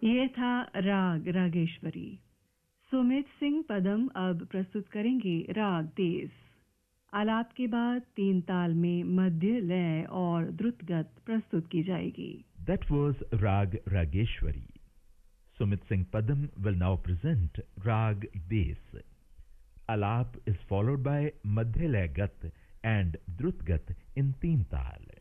ये था राग रागेश्वरी। सुमित सिंह पदम अब प्रस्तुत करेंगे राग देस। आलाप के बाद तीन ताल में मध्य लय और द्रुतगत प्रस्तुत की जाएगी। That was Rag Rageshwari. Sumit Singh Padam will now present Rag Bes. Alap is followed by Madhyalaya Gat and Drutgat in Teen Tal.